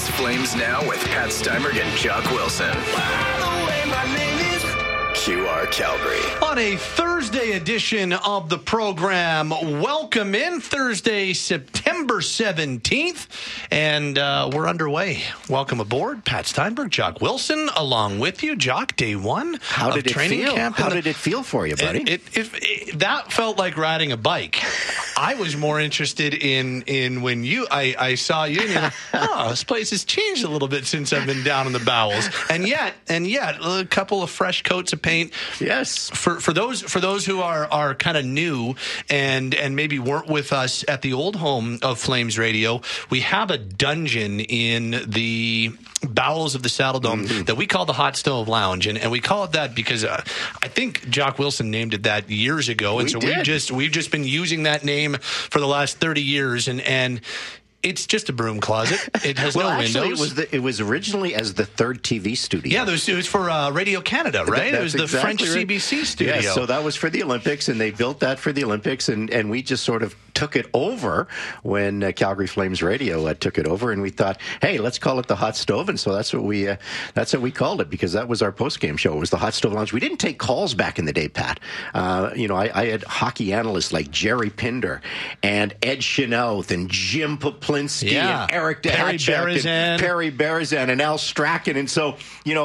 It's Flames Now with Pat Steinberg and Jock Wilson. By the way, my name is QR Calgary. On a Thursday edition of the program, welcome in Thursday, September 17th, and we're underway. Welcome aboard, Pat Steinberg, Jock Wilson, along with you. Jock, day one How did of training it feel? camp. How did it feel for you, buddy? That felt like riding a bike. I was more interested in when I saw you, and you're like, oh, this place has changed a little bit since I've been down in the bowels. And yet, a couple of fresh coats of paint. Yes. For those who are kind of new and maybe weren't with us at the old home of Flames Radio, we have a dungeon in the bowels of the Saddle Dome that we call the Hot Stove Lounge, and we call it that because I think Jock Wilson named it that years ago, and we've just been using that name for the last 30 years, and it's just a broom closet. It has no windows. It was originally as the third TV studio. Yeah, it was for Radio Canada, right? It was the French CBC studio. Yeah, so that was for the Olympics, and they built that for the Olympics, and we just sort of took it over when Calgary Flames Radio took it over, and we thought, hey, let's call it the Hot Stove, and so that's what we called it, because that was our post-game show. It was the Hot Stove Lounge. We didn't take calls back in the day, Pat. I had hockey analysts like Jerry Pinder and Ed Chenoweth and Jim Poplinski and Eric DeHatchuk and Perry Berezan and Al Strachan, and so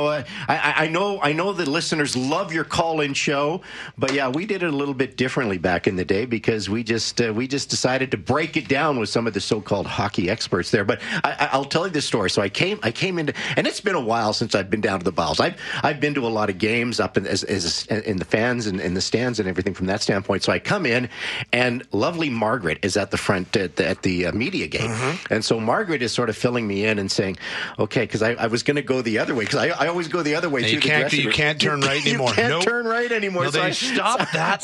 I know the listeners love your call-in show, but yeah, we did it a little bit differently back in the day because we just decided to break it down with some of the so-called hockey experts there. But I'll tell you this story. So I came into, and it's been a while since I've been down to the bowels. I've been to a lot of games up in the fans and in the stands and everything from that standpoint. So I come in, and lovely Margaret is at the front at the media gate, and so Margaret is sort of filling me in and saying, okay, because I was going to go the other way, because I always go the other way. You can't turn right anymore. You can't turn right anymore. No, they stopped that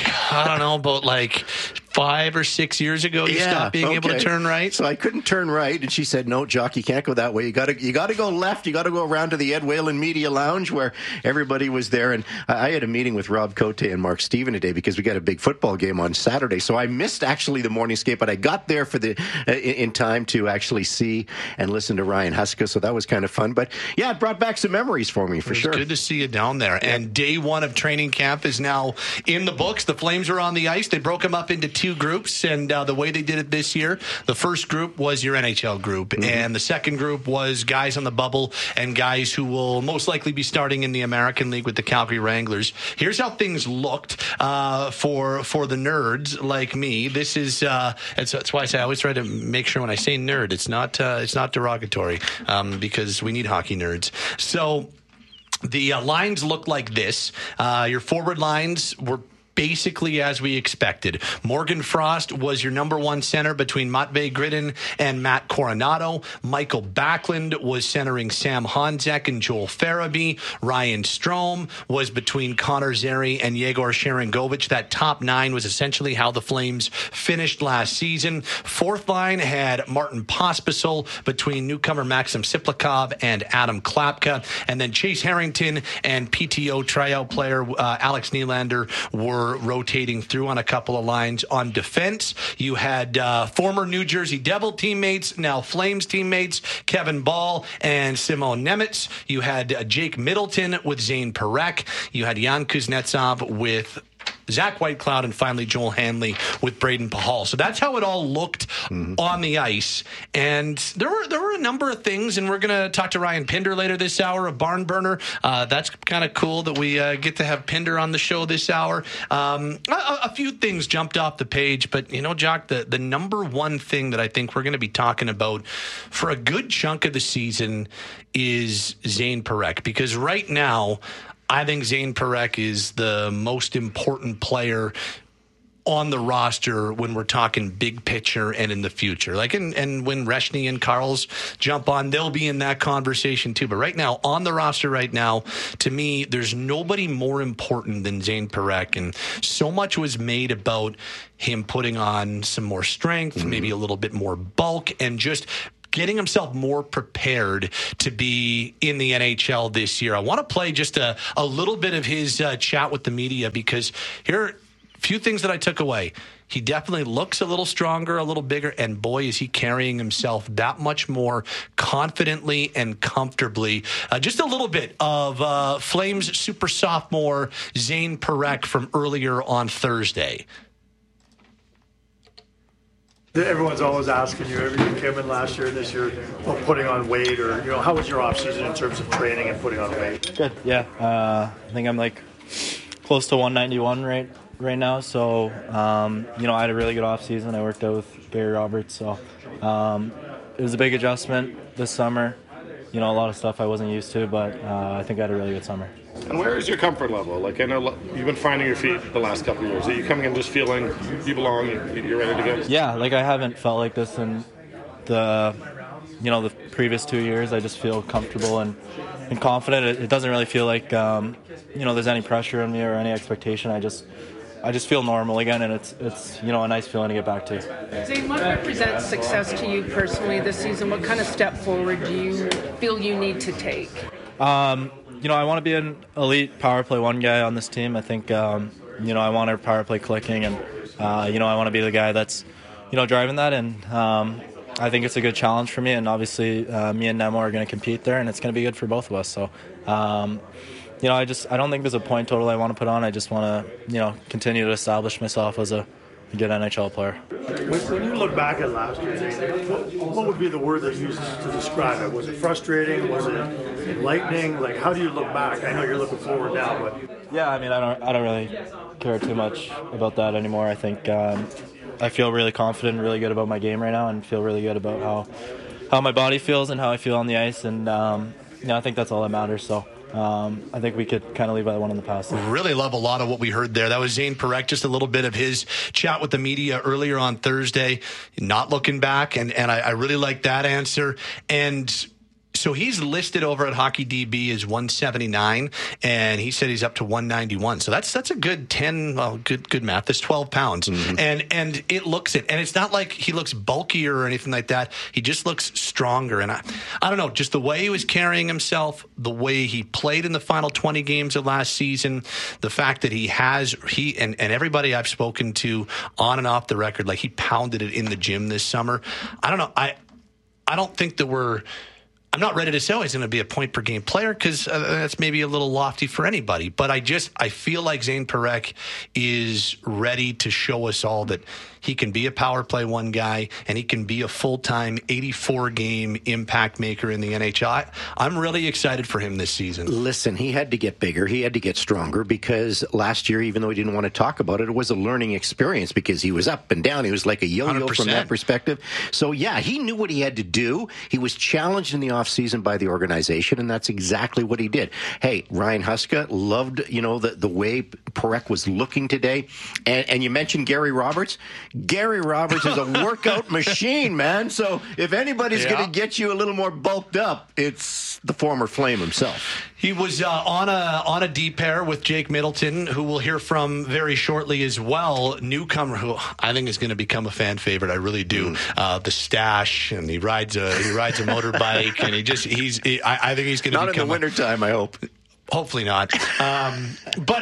about 5 or 6 years ago. You stopped being able to turn right. So I couldn't turn right, and she said, "No, Jock, you can't go that way. You got to go left. You got to go around to the Ed Whalen Media Lounge where everybody was there." And I had a meeting with Rob Cote and Mark Steven today because we got a big football game on Saturday. So I missed actually the morning skate, but I got there for in time to actually see and listen to Ryan Huska. So that was kind of fun. But yeah, it brought back some memories for me for sure. Good to see you down there. Yeah. And day one of training camp is now in the books. The Flames are on the ice. They broke them up into two groups, and the way they did it this year, the first group was your NHL group, and the second group was guys on the bubble and guys who will most likely be starting in the American League with the Calgary Wranglers. Here's how things looked for the nerds like me. This is that's why I always try to make sure when I say nerd, it's not derogatory, because we need hockey nerds. So the lines look like this. Your forward lines were basically as we expected. Morgan Frost was your number one center between Matvei Gridin and Matt Coronado. Michael Backlund was centering Sam Honzek and Joel Farabee. Ryan Strome was between Connor Zary and Yegor Sharangovich. That top nine was essentially how the Flames finished last season. Fourth line had Martin Pospisil between newcomer Maxim Siplikov and Adam Klapka. And then Chase Harrington and PTO tryout player Alex Nylander were rotating through on a couple of lines. On defense, you had former New Jersey Devil teammates, now Flames teammates, Kevin Ball and Simon Nemitz. You had Jake Middleton with Zane Parekh. You had Jan Kuznetsov with Zach Whitecloud, and finally Joel Hanley with Braden Pahal. So that's how it all looked on the ice. And there were a number of things, and we're going to talk to Ryan Pinder later this hour, a barn burner. That's kind of cool that we get to have Pinder on the show this hour. A few things jumped off the page, but, Jock, the number one thing that I think we're going to be talking about for a good chunk of the season is Zane Parekh, because right now, I think Zane Parekh is the most important player on the roster when we're talking big picture and in the future. And when Reshny and Karls jump on, they'll be in that conversation too. But right now, on the roster right now, to me, there's nobody more important than Zane Parekh. And so much was made about him putting on some more strength, maybe a little bit more bulk, and just getting himself more prepared to be in the NHL this year. I want to play just a little bit of his chat with the media, because here are a few things that I took away. he definitely looks a little stronger, a little bigger, and boy, is he carrying himself that much more confidently and comfortably. Just a little bit of Flames super sophomore Zane Parekh from earlier on Thursday. Everyone's always asking you, you came in last year and this year, putting on weight, or how was your off season in terms of training and putting on weight? Good, yeah. I think I'm like close to 191 right now. So I had a really good off season. I worked out with Gary Roberts, so it was a big adjustment this summer. A lot of stuff I wasn't used to, but I think I had a really good summer. And where is your comfort level? Like, I know you've been finding your feet the last couple of years. Are you coming in just feeling you belong, you're ready to go? Yeah, like I haven't felt like this in the previous 2 years. I just feel comfortable and confident. It doesn't really feel like there's any pressure on me or any expectation. I just feel normal again, and it's a nice feeling to get back to. Zane, what represents success to you personally this season? What kind of step forward do you feel you need to take? I want to be an elite power play one guy on this team. I think, I want our power play clicking, and, I want to be the guy that's, driving that. And I think it's a good challenge for me. And obviously, me and Nemo are going to compete there, and it's going to be good for both of us. So, I don't think there's a point total I want to put on. I just want to, continue to establish myself as a good NHL player. When you look back at last year, what would be the word that you used to describe it? Was it frustrating? Was it enlightening? Like, how do you look back? I know you're looking forward now, but yeah, I mean, I don't really care too much about that anymore. I think I feel really confident, really good about my game right now, and feel really good about how my body feels and how I feel on the ice, and I think that's all that matters. So. I think we could kind of leave that one in the past. Really love a lot of what we heard there. That was Zane Parekh, just a little bit of his chat with the media earlier on Thursday, not looking back, and I really like that answer. And so he's listed over at HockeyDB as 179, and he said he's up to 191. So that's a good 10. Well, good math. That's 12 pounds, and it looks it. And it's not like he looks bulkier or anything like that. He just looks stronger. And I don't know, just the way he was carrying himself, the way he played in the final 20 games of last season, the fact that he and everybody I've spoken to on and off the record, like he pounded it in the gym this summer. I don't know. I don't think that I'm not ready to say he's going to be a point per game player, because that's maybe a little lofty for anybody. But I feel like Zane Parekh is ready to show us all that he can be a power play one guy, and he can be a full-time 84-game impact maker in the NHL. I'm really excited for him this season. Listen, he had to get bigger. He had to get stronger, because last year, even though he didn't want to talk about it, it was a learning experience, because he was up and down. He was like a yo-yo 100%. From that perspective. So, yeah, he knew what he had to do. He was challenged in the offseason by the organization, and that's exactly what he did. Hey, Ryan Huska loved, the way Parekh was looking today. And you mentioned Gary Roberts. Gary Roberts is a workout machine, man. So if anybody's going to get you a little more bulked up, it's the former Flame himself. He was on a deep pair with Jake Middleton, who we'll hear from very shortly as well. Newcomer, who I think is going to become a fan favorite. I really do. The stash, and he rides a motorbike, and I think he's going to become not in the wintertime, I hope. Hopefully not. But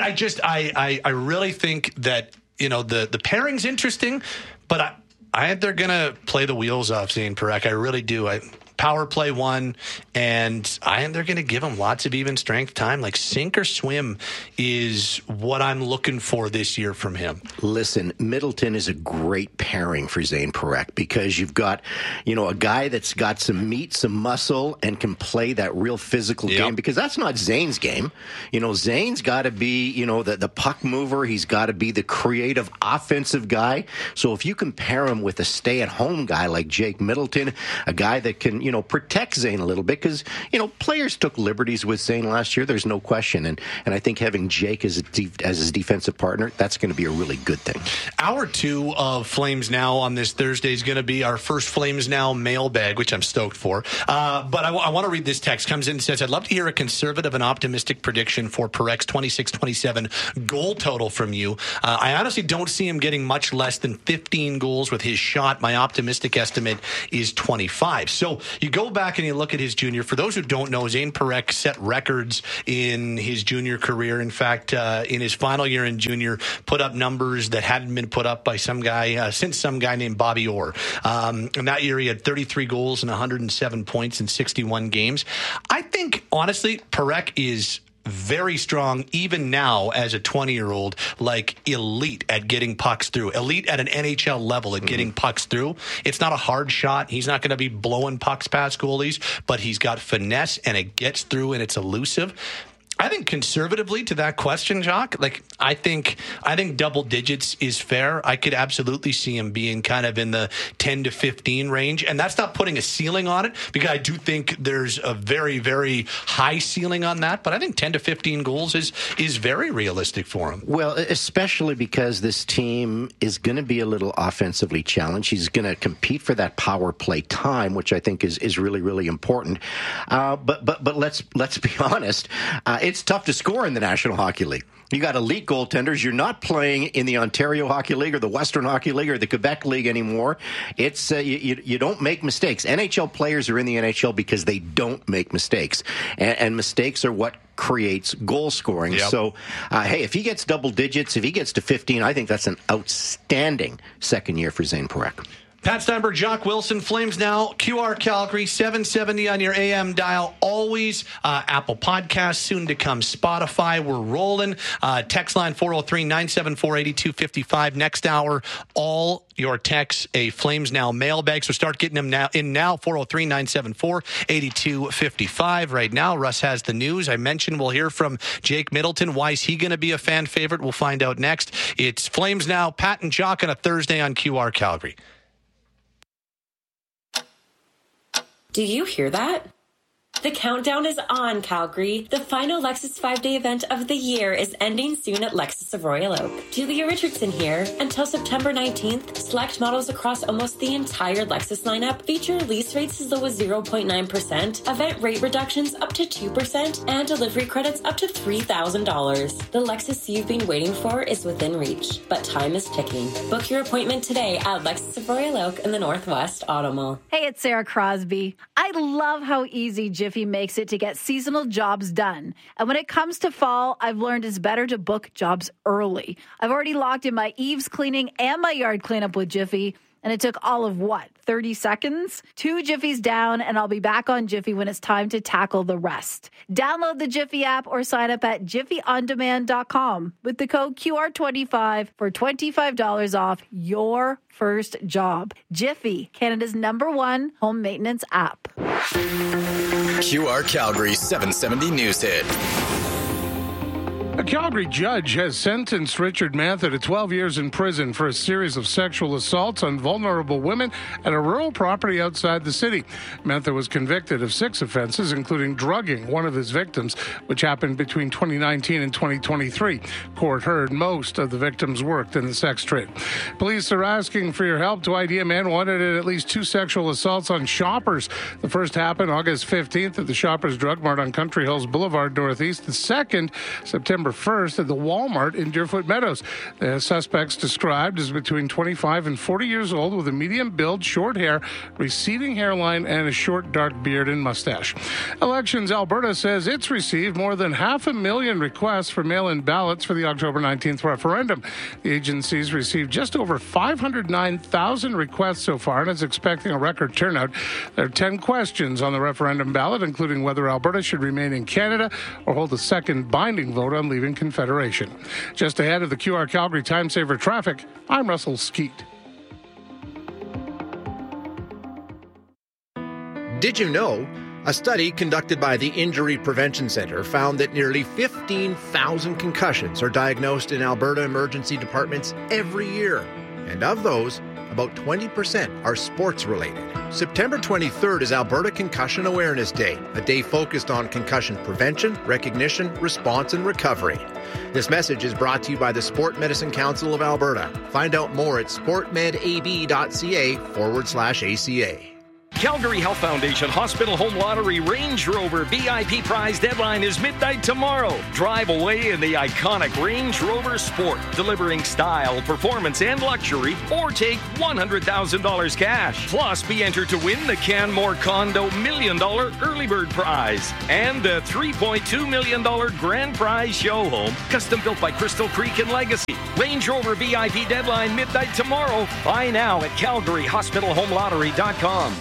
I really think that the pairing's interesting, but I think they're going to play the wheels off Zane Parekh. I really do. Power play one, and I think they're going to give him lots of even strength time. Like sink or swim is what I'm looking for this year from him. Listen, Middleton is a great pairing for Zane Parekh, because you've got, a guy that's got some meat, some muscle, and can play that real physical game, because that's not Zane's game. Zane's got to be, the puck mover. He's got to be the creative offensive guy. So if you can pair him with a stay-at-home guy like Jake Middleton, a guy that can, protect Zane a little bit, because, players took liberties with Zane last year. There's no question. And I think having Jake as his defensive partner, that's going to be a really good thing. Hour 2 of Flames Now on this Thursday is going to be our first Flames Now mailbag, which I'm stoked for. But I want to read this text. Comes in and says, I'd love to hear a conservative and optimistic prediction for Parek's 26-27 goal total from you. I honestly don't see him getting much less than 15 goals with his shot. My optimistic estimate is 25. So you go back and you look at his junior. For those who don't know, Zane Parekh set records in his junior career. In fact, in his final year in junior, put up numbers that hadn't been put up by some guy named Bobby Orr. And that year he had 33 goals and 107 points in 61 games. I think, honestly, Parekh is very strong, even now as a 20-year-old, like elite at getting pucks through. Elite at an NHL level at getting pucks through. It's not a hard shot. He's not going to be blowing pucks past goalies, but he's got finesse and it gets through and it's elusive. I think conservatively to that question, Jacques, I think double digits is fair. I could absolutely see him being kind of in the 10 to 15 range. And that's not putting a ceiling on it, because I do think there's a very, very high ceiling on that. But I think 10 to 15 goals is very realistic for him. Well, especially because this team is going to be a little offensively challenged. He's going to compete for that power play time, which I think is really, really important. But let's be honest. It's tough to score in the National Hockey League. You got elite goaltenders. You're not playing in the Ontario Hockey League or the Western Hockey League or the Quebec League anymore. It's you don't make mistakes. NHL players are in the NHL because they don't make mistakes, and mistakes are what creates goal scoring. Yep. So, hey, if he gets double digits, if he gets to 15, I think that's an outstanding second year for Zane Parekh. Pat Steinberg, Jock Wilson, Flames Now, QR Calgary, 770 on your AM dial, always. Apple Podcasts, soon to come Spotify. We're rolling. Text line 403-974-8255. Next hour, all your texts, a Flames Now mailbag. So start getting them now. 403-974-8255. Right now, Russ has the news. I mentioned we'll hear from Jake Middleton. Why is he going to be a fan favorite? We'll find out next. It's Flames Now, Pat and Jock on a Thursday on QR Calgary. Do you hear that? The countdown is on, Calgary. The final Lexus 5-day event of the year is ending soon at Lexus of Royal Oak. Julia Richardson here. Until September 19th, select models across almost the entire Lexus lineup feature lease rates as low as 0.9%, event rate reductions up to 2%, and delivery credits up to $3,000. The Lexus you've been waiting for is within reach, but time is ticking. Book your appointment today at Lexus of Royal Oak in the Northwest Auto Mall. Hey, it's Sarah Crosby. I love how easy Jiffy makes it to get seasonal jobs done. And when it comes to fall, I've learned it's better to book jobs early. I've already locked in my eaves cleaning and my yard cleanup with Jiffy, and it took all of 30 seconds? 2 Jiffies down, and I'll be back on Jiffy when it's time to tackle the rest. Download the Jiffy app or sign up at jiffyondemand.com with the code QR25 for $25 off your first job. Jiffy, Canada's #1 home maintenance app. QR Calgary 770 News Hit. A Calgary judge has sentenced Richard Mantha to 12 years in prison for a series of sexual assaults on vulnerable women at a rural property outside the city. Mantha was convicted of 6 offenses, including drugging one of his victims, which happened between 2019 and 2023. Court heard most of the victims worked in the sex trade. Police are asking for your help to ID a man wanted at least 2 sexual assaults on shoppers. The first happened August 15th at the Shoppers Drug Mart on Country Hills Boulevard Northeast. The second, September 1st at the Walmart in Deerfoot Meadows. The suspects described as between 25 and 40 years old with a medium build, short hair, receding hairline, and a short dark beard and mustache. Elections Alberta says it's received more than 500,000 requests for mail-in ballots for the October 19th referendum. The agency's received just over 509,000 requests so far and is expecting a record turnout. There are 10 questions on the referendum ballot, including whether Alberta should remain in Canada or hold a second binding vote on leaving Confederation. Just ahead of the QR Calgary Time Saver traffic, I'm Russell Skeet. Did you know? A study conducted by the Injury Prevention Centre found that nearly 15,000 concussions are diagnosed in Alberta emergency departments every year. And of those, about 20% are sports-related. September 23rd is Alberta Concussion Awareness Day, a day focused on concussion prevention, recognition, response, and recovery. This message is brought to you by the Sport Medicine Council of Alberta. Find out more at sportmedab.ca/ACA. Calgary Health Foundation Hospital Home Lottery Range Rover VIP prize deadline is midnight tomorrow. Drive away in the iconic Range Rover Sport, delivering style, performance, and luxury, or take $100,000 cash. Plus, be entered to win the Canmore Condo $1 million early bird prize and the $3.2 million grand prize show home, custom built by Crystal Creek and Legacy. Range Rover VIP deadline midnight tomorrow. Buy now at CalgaryHospitalHomeLottery.com.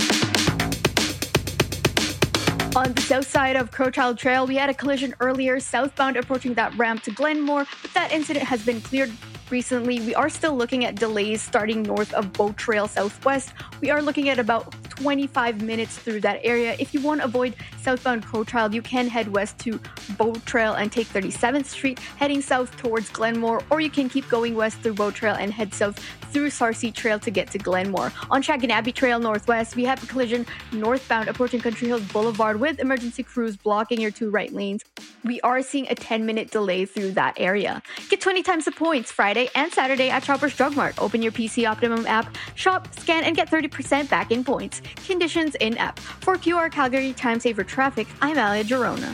On the south side of Crowchild Trail, we had a collision earlier, southbound approaching that ramp to Glenmore, but that incident has been cleared recently. We are still looking at delays starting north of Boat Trail Southwest. We are looking at about 25 minutes through that area. If you want to avoid southbound Crowchild, you can head west to Boat Trail and take 37th Street, heading south towards Glenmore, or you can keep going west through Boat Trail and head south through Sarcee Trail to get to Glenmore. On Shaganabie Trail Northwest, we have a collision northbound approaching Country Hills Boulevard with emergency crews blocking your two right lanes. We are seeing a 10-minute delay through that area. Get 20 times the points Friday and Saturday at Shoppers Drug Mart. Open your PC Optimum app, shop, scan, and get 30% back in points. Conditions in app. For QR Calgary Time Saver Traffic, I'm Alia Girona.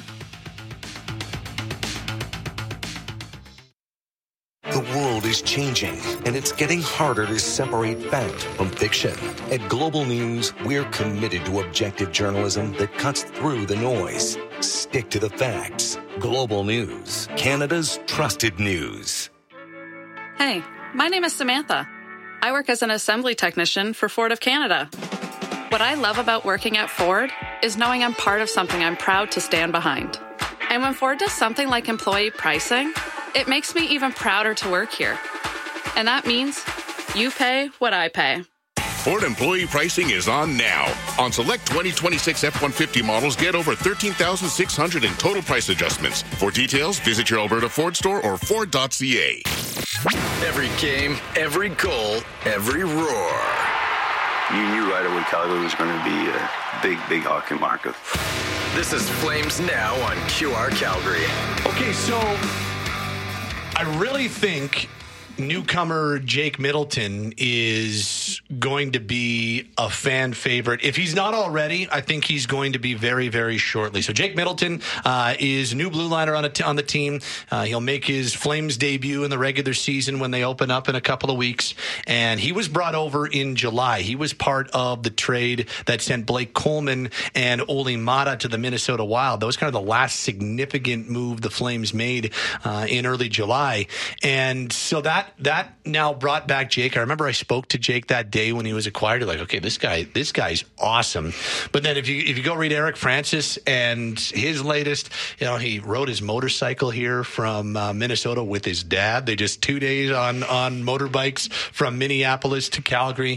The world is changing, and it's getting harder to separate fact from fiction. At Global News, we're committed to objective journalism that cuts through the noise. Stick to the facts. Global News, Canada's trusted news. Hey, my name is Samantha. I work as an assembly technician for Ford of Canada. What I love about working at Ford is knowing I'm part of something I'm proud to stand behind. And when Ford does something like employee pricing, it makes me even prouder to work here. And that means you pay what I pay. Ford employee pricing is on now. On select 2026 F-150 models, get over $13,600 in total price adjustments. For details, visit your Alberta Ford store or Ford.ca. Every game, every goal, every roar. You knew right away Calgary was going to be a big hockey market. This is Flames Now on QR Calgary. Okay, so I really think newcomer Jake Middleton is going to be a fan favorite. If he's not already, I think he's going to be very, very shortly. So Jake Middleton is new blue liner on the team. He'll make his Flames debut in the regular season when they open up in a couple of weeks. And he was brought over in July. He was part of the trade that sent Blake Coleman and Olli Mata to the Minnesota Wild. That was kind of the last significant move the Flames made in early July. And so that now brought back Jake. I remember I spoke to Jake that day when he was acquired. You're like, okay, this guy's awesome. But then if you go read Eric Francis and his latest, he rode his motorcycle here from Minnesota with his dad. They just 2 days on motorbikes from Minneapolis to Calgary.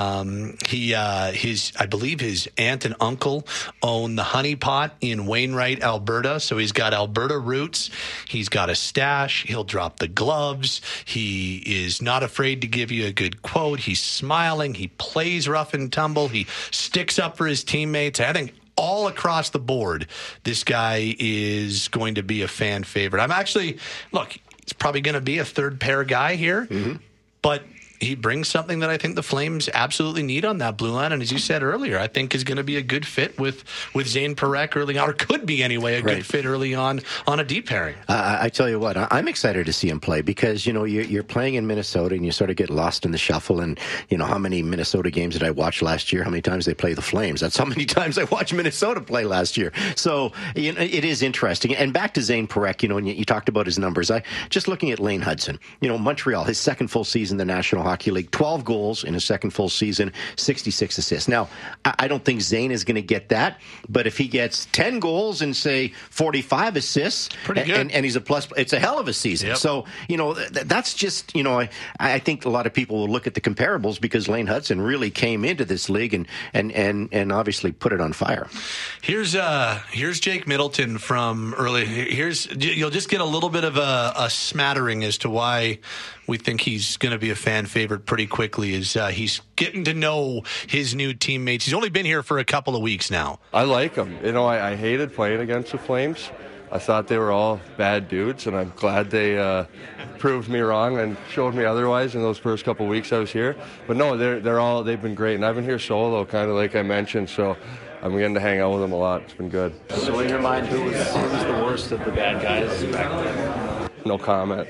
I believe his aunt and uncle own the Honey Pot in Wainwright, Alberta. So he's got Alberta roots. He's got a stash. He'll drop the gloves. He is not afraid to give you a good quote. He's smiling. He plays rough and tumble. He sticks up for his teammates. I think all across the board, this guy is going to be a fan favorite. He's probably going to be a third pair guy here, but he brings something that I think the Flames absolutely need on that blue line. And as you said earlier, I think is going to be a good fit with Zane Parekh early on, or could be anyway, a good fit early on a deep pairing. I tell you what, I'm excited to see him play because, you're playing in Minnesota and you sort of get lost in the shuffle. And, how many Minnesota games did I watch last year? How many times they play the Flames? That's how many times I watched Minnesota play last year. So, it is interesting. And back to Zane Parekh, and you talked about his numbers. Just looking at Lane Hudson, Montreal, his second full season in the National Hockey League, 12 goals in his second full season, 66 assists. Now, I don't think Zane is going to get that, but if he gets 10 goals and, say, 45 assists, pretty good. And he's a plus, it's a hell of a season. Yep. So, that's just, I think a lot of people will look at the comparables because Lane Hudson really came into this league and obviously put it on fire. Here's Jake Middleton from early. You'll just get a little bit of a smattering as to why we think he's going to be a fan favorite pretty quickly. He's getting to know his new teammates. He's only been here for a couple of weeks now. I like him. I hated playing against the Flames, I thought they were all bad dudes, and I'm glad they proved me wrong and showed me otherwise in those first couple weeks I was here. But no, they've been great, and I've been here solo, kind of like I mentioned, so I'm getting to hang out with them a lot. It's been good. So in your mind, who was the worst of the bad guys back then? No comment.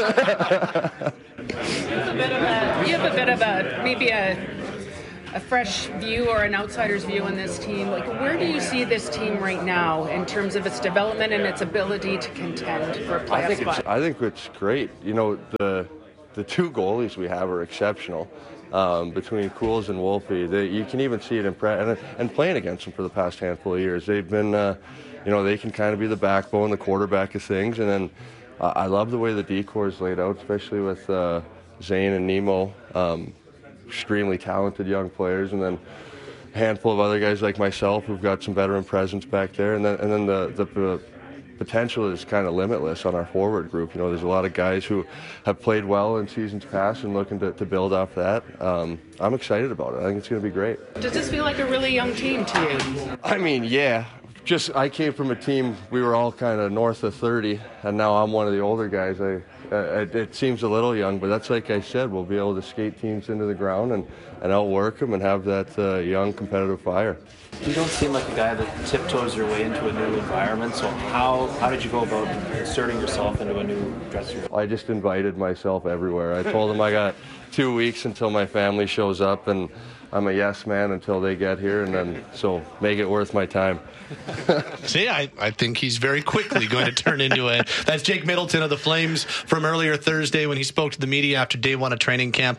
You have a bit of maybe a fresh view or an outsider's view on this team. Like, where do you see this team right now in terms of its development and its ability to contend for a playoff spot? I think it's great. You know, the two goalies we have are exceptional. Between Cools and Wolfie, you can even see it in and playing against them for the past handful of years. They've been, they can kind of be the backbone, the quarterback of things. And then I love the way the decor is laid out, especially with Zane and Nemo. Extremely talented young players, and then a handful of other guys like myself who've got some veteran presence back there, and then the potential is kind of limitless on our forward group. You know, there's a lot of guys who have played well in seasons past and looking to build off that. I'm excited about it. I think it's going to be great. Does this feel like a really young team to you? I mean, yeah. I came from a team, we were all kind of north of 30, and now I'm one of the older guys. It seems a little young, but that's like I said, we'll be able to skate teams into the ground and outwork them and have that young competitive fire. You don't seem like a guy that tiptoes your way into a new environment, so how did you go about inserting yourself into a new dressing room? I just invited myself everywhere. I told them I got 2 weeks until my family shows up, and I'm a yes man until they get here, and then so make it worth my time. See, I think he's very quickly going to turn into a... That's Jake Middleton of the Flames from earlier Thursday when he spoke to the media after day one of training camp.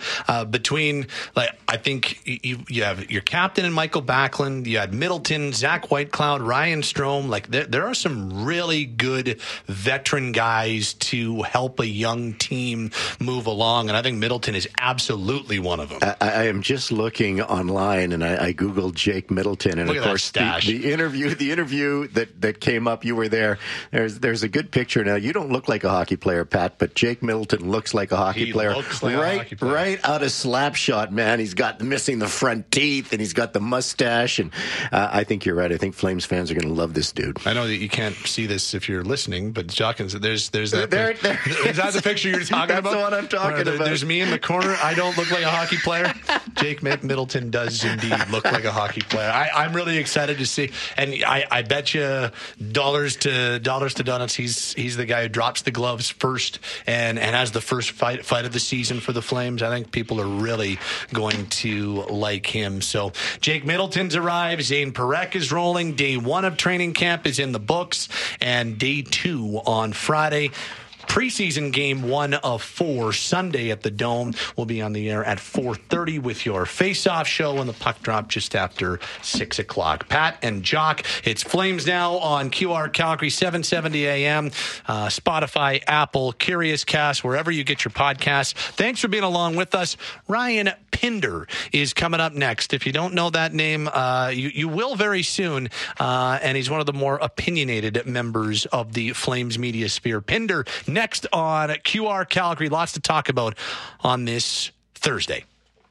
I think you have your captain and Michael Backlund. You had Middleton, Zach Whitecloud, Ryan Strome. There are some really good veteran guys to help a young team move along, and I think Middleton is absolutely one of them. I am just looking online, and I Googled Jake Middleton, and Look of at course the interview that came up, you were there. There's a good picture. Now, you don't look like a hockey player, Pat, but Jake Middleton looks like a hockey player. Looks like a hockey player. Right out of Slapshot, man. He's got missing the front teeth, and he's got the mustache, and I think you're right. I think Flames fans are going to love this dude. I know that you can't see this if you're listening, but Jockins, there's that. There is that the picture you're talking about? That's the one I'm talking about. There's me in the corner. I don't look like a hockey player. Jake Middleton does indeed look like a hockey player. I'm really excited to see, and I bet you dollars to donuts he's the guy who drops the gloves first and has the first fight of the season for the Flames. I think people are really going to like him. So Jake Middleton's arrived. Zane Parekh is rolling. Day one of training camp is in the books, and day two on Friday. Preseason game 1 of 4 Sunday at the Dome. Will be on the air at 4:30 with your face-off show and the puck drop just after 6 o'clock. Pat and Jock, it's Flames Now on QR Calgary, 770 AM, Spotify, Apple, Curious Cast, wherever you get your podcasts. Thanks for being along with us. Ryan Pinder is coming up next. If you don't know that name, you will very soon, and he's one of the more opinionated members of the Flames media sphere. Pinder next on QR Calgary. Lots to talk about on this Thursday.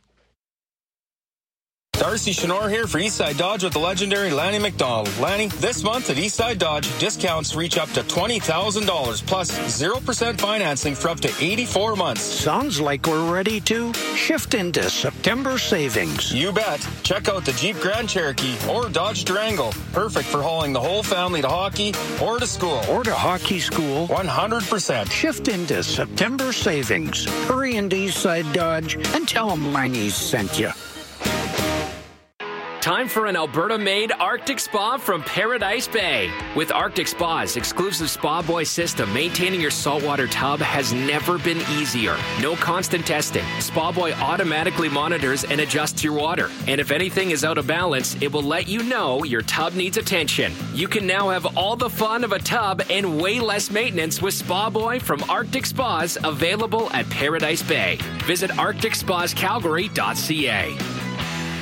Darcy Chenor here for Eastside Dodge with the legendary Lanny McDonald. Lanny, this month at Eastside Dodge, discounts reach up to $20,000 plus 0% financing for up to 84 months. Sounds like we're ready to shift into September savings. You bet. Check out the Jeep Grand Cherokee or Dodge Durango. Perfect for hauling the whole family to hockey or to school. Or to hockey school. 100%. Shift into September savings. Hurry into Eastside Dodge and tell them Lanny's sent you. Time for an Alberta-made Arctic Spa from Paradise Bay. With Arctic Spa's exclusive Spa Boy system, maintaining your saltwater tub has never been easier. No constant testing. Spa Boy automatically monitors and adjusts your water. And if anything is out of balance, it will let you know your tub needs attention. You can now have all the fun of a tub and way less maintenance with Spa Boy from Arctic Spas, available at Paradise Bay. Visit ArcticSpasCalgary.ca.